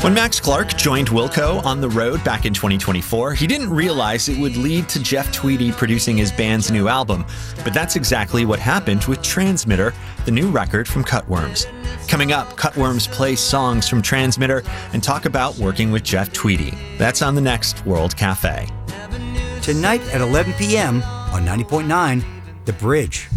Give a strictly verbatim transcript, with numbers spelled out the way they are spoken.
When Max Clark joined Wilco on the road back in twenty twenty-four, he didn't realize it would lead to Jeff Tweedy producing his band's new album. But that's exactly what happened with Transmitter, the new record from Cutworms. Coming up, Cutworms play songs from Transmitter and talk about working with Jeff Tweedy. That's on the next World Cafe. Tonight at eleven p.m. on ninety point nine, The Bridge.